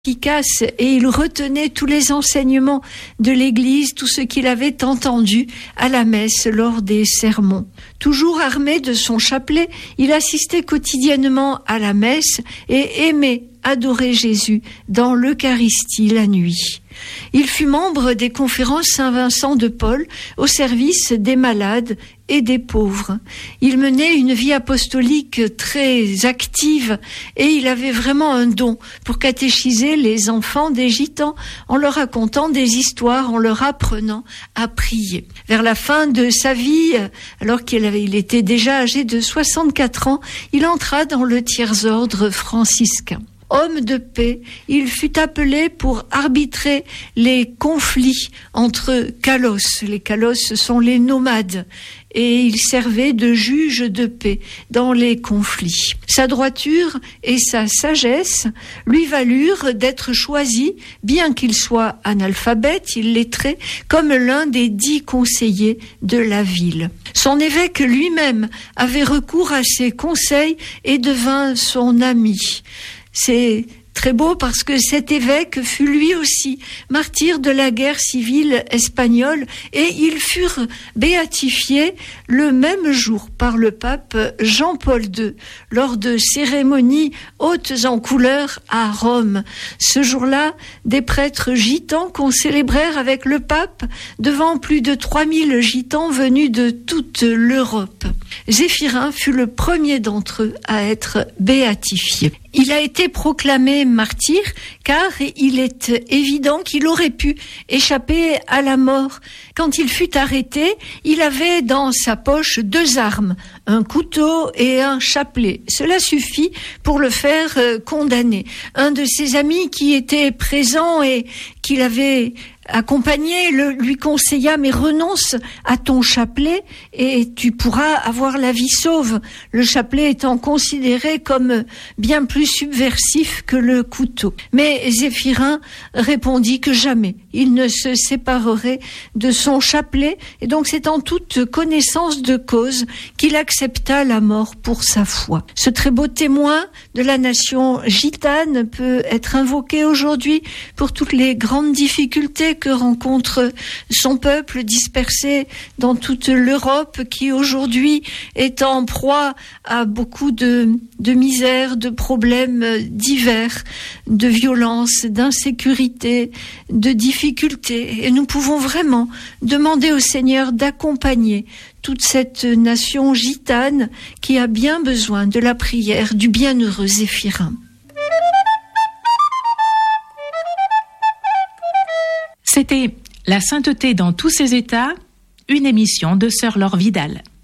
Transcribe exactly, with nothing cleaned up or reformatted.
efficace et il retenait tous les enseignements de l'Église, tout ce qu'il avait entendu à la messe lors des sermons. Toujours armé de son chapelet, il assistait quotidiennement à la messe et aimait adorer Jésus dans l'Eucharistie la nuit. Il fut membre des conférences Saint-Vincent de Paul au service des malades et des pauvres. Il menait une vie apostolique très active et il avait vraiment un don pour catéchiser les enfants des gitans en leur racontant des histoires, en leur apprenant à prier. Vers la fin de sa vie, alors qu'il avait, il était déjà âgé de soixante-quatre ans, il entra dans le tiers-ordre franciscain. Homme de paix, il fut appelé pour arbitrer les conflits entre kalos. Les kalos, ce sont les nomades. Et il servait de juge de paix dans les conflits. Sa droiture et sa sagesse lui valurent d'être choisi, bien qu'il soit analphabète, illettré, comme l'un des dix conseillers de la ville. Son évêque lui-même avait recours à ses conseils et devint son ami. C'est très beau parce que cet évêque fut lui aussi martyr de la guerre civile espagnole et ils furent béatifiés le même jour par le pape Jean-Paul deux lors de cérémonies hautes en couleur à Rome. Ce jour-là, des prêtres gitans qu'on célébrèrent avec le pape devant plus de trois mille gitans venus de toute l'Europe. Zéphirin fut le premier d'entre eux à être béatifié. Il a été proclamé martyr car il est évident qu'il aurait pu échapper à la mort. Quand il fut arrêté, il avait dans sa poche deux armes, un couteau et un chapelet. Cela suffit pour le faire condamner. Un de ses amis qui était présent et qu'il avait accompagné le, lui conseilla, mais renonce à ton chapelet et tu pourras avoir la vie sauve. Le chapelet étant considéré comme bien plus subversif que le couteau. Mais Zéphirin répondit que jamais il ne se séparerait de son chapelet et donc c'est en toute connaissance de cause qu'il accepta la mort pour sa foi. Ce très beau témoin de la nation gitane peut être invoqué aujourd'hui pour toutes les grandes difficultés que rencontre son peuple dispersé dans toute l'Europe qui aujourd'hui est en proie à beaucoup de, de misère, de problèmes divers, de violence, d'insécurité, de difficultés. Et nous pouvons vraiment demander au Seigneur d'accompagner toute cette nation gitane qui a bien besoin de la prière du bienheureux Zéphirin. C'était La sainteté dans tous ses états, une émission de Sœur Laure Vidal.